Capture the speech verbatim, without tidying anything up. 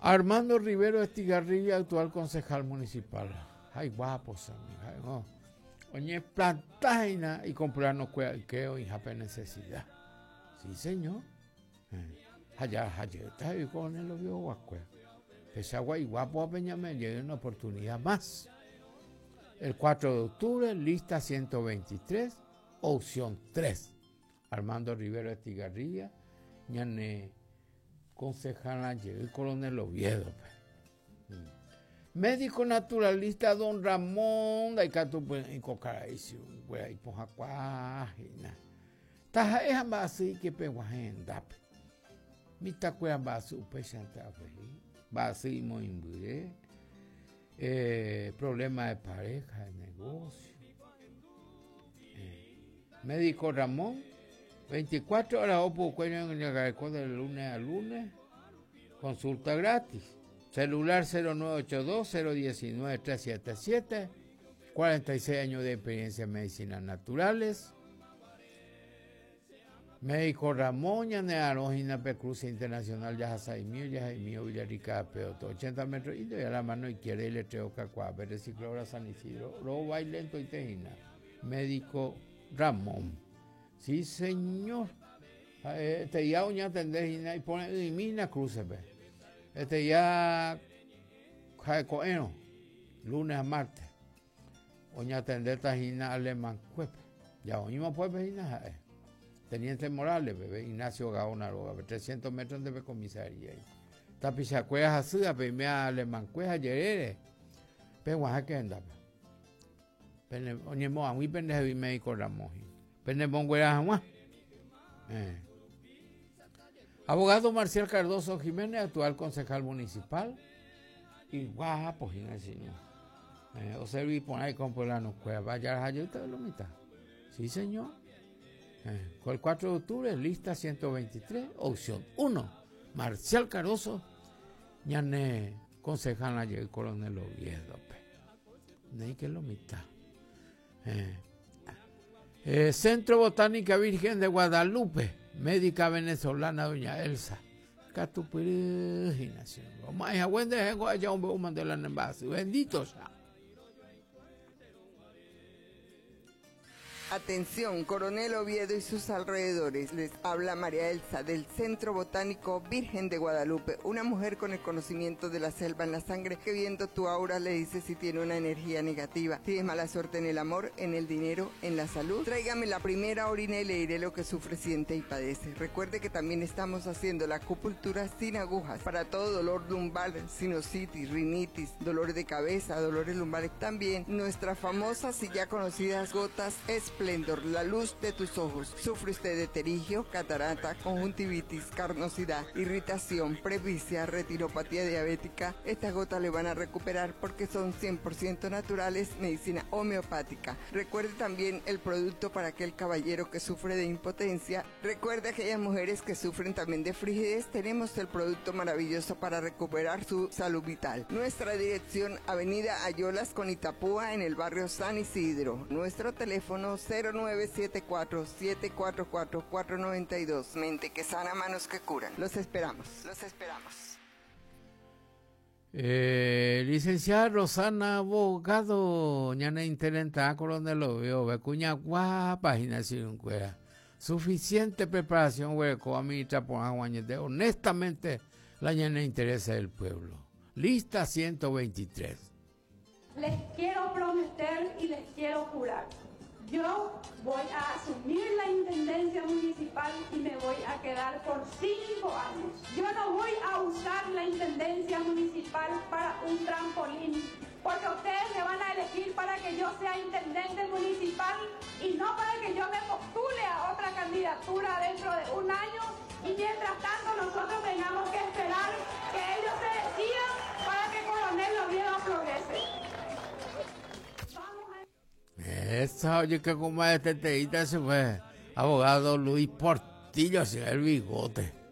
Armando Rivero Estigarribia, actual concejal municipal. Ay, guapos, amiga. No. Oye, plantaina y comprarnos cualquier hija de necesidad. Sí, señor. Allá, allá, está ahí con el obvio guacué. Esa guay guapo a Peñamén, llega una oportunidad más. El cuatro de octubre, lista ciento veintitrés, opción tres. Armando Rivero Estigarribia, ñane concejal llegó el coronel Oviedo. Pues. Médico naturalista don Ramón, Daikatu en Cocaraício, güey, Pojacuajina. Taja es ambasí que peguajenda. Mita cuea basu, pechanta, basí moimburé. Eh, problema de pareja, de negocio. Eh, médico Ramón, veinticuatro horas opo cuello en el Gareco de lunes a lunes, consulta gratis. Celular cero nueve ocho dos, cero uno nueve, tres siete siete, cuarenta y seis años de experiencia en medicinas naturales. Médico Ramón, Yanearojina Pecruce Internacional, Yajasaimío, Yajaimío, Villarrica, Peoto, ochenta metros, y de la mano izquierda y letreo Cacuá, Reciclora San Isidro, Roba y Lento y Tejina. Médico Ramón. Sí, señor. Este ya uña atender y pone y mina cruce, Este ya Jaecoeno, lunes a martes. Uña atender tajina alemán, cuepe. Ya oímos pues vejina, Teniente Morales, bebé, Ignacio Gaona, trescientos metros de comisaría. Tapichacueas así, a pimea alemán, cueja, yerere. Pero Oaxaca anda. Pene, oñemo, a muy pendejo y médico Ramón. Pene, bonguera, jamás. Eh. Abogado Marcial Cardoso Jiménez, actual concejal municipal. Y guapo, señor. Eh, o serví por ahí con Polano Cueva. Vaya, yo te lo mitad. Sí, señor. Eh, con el cuatro de octubre, lista ciento veintitrés, opción uno. Marcial Cardoso, ñane, concejal ayer, el coronel Oviedo. Ni que lo mitad. Eh. Eh, Centro Botánica Virgen de Guadalupe, médica venezolana doña Elsa. Catupiriginación. Más a buen de allá un beuma de la envase. Bendito sea. Atención, Coronel Oviedo y sus alrededores. Les habla María Elsa del Centro Botánico Virgen de Guadalupe, una mujer con el conocimiento de la selva en la sangre que viendo tu aura le dice si tiene una energía negativa. Tienes mala suerte en el amor, en el dinero, en la salud. Tráigame la primera orina y le diré lo que sufre, siente y padece. Recuerde que también estamos haciendo la acupuntura sin agujas para todo dolor lumbar, sinusitis, rinitis, dolor de cabeza, dolores lumbares. También nuestras famosas y ya conocidas gotas Esplendor, la luz de tus ojos. ¿Sufre usted de terigio, catarata, conjuntivitis, carnosidad, irritación, presbicia, retinopatía diabética? Estas gotas le van a recuperar porque son cien por ciento naturales, medicina homeopática. Recuerde también el producto para aquel caballero que sufre de impotencia. Recuerde aquellas mujeres que sufren también de frigidez. Tenemos el producto maravilloso para recuperar su salud vital. Nuestra dirección, Avenida Ayolas con Itapúa, en el barrio San Isidro. Nuestro teléfono cero nueve siete cuatro, siete cuatro cuatro, cuatro nueve dos. Mente que sana, manos que curan. Los esperamos, los esperamos. Eh, licenciada Rosana Abogado, ñana interenta, coronel Oviedo, becuña guapa, gimnasia cuera. Suficiente preparación, hueco, administra por aguañete. Honestamente, la ñana interesa del pueblo. Lista ciento veintitrés. Les quiero prometer y les quiero jurar. Yo voy a asumir la intendencia municipal y me voy a quedar por cinco años. Yo no voy a usar la intendencia municipal para un trampolín, porque ustedes me van a elegir para que yo sea intendente municipal y no para que yo me postule a otra candidatura dentro de un año y mientras tanto nosotros tengamos que esperar que ellos se decidan para que Coronel Oviedo progrese. Esa, oye, que como este teíta se fue. Abogado Luis Portillo, sin el bigote.